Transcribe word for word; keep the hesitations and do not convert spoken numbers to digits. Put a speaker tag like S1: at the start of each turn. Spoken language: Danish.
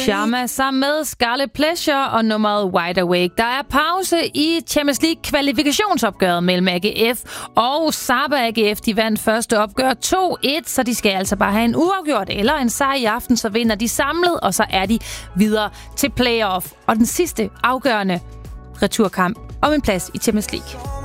S1: Sharma sammen med Scarlet Pleasure og nummeret Wide Awake. Der er pause i Champions League kvalifikationsopgøret mellem A G F og Saba. A G F de vandt første opgør to et, så de skal altså bare have en uafgjort eller en sejr i aften, så vinder de samlet, og så er de videre til playoff. Og den sidste afgørende returkamp om en plads i Champions League.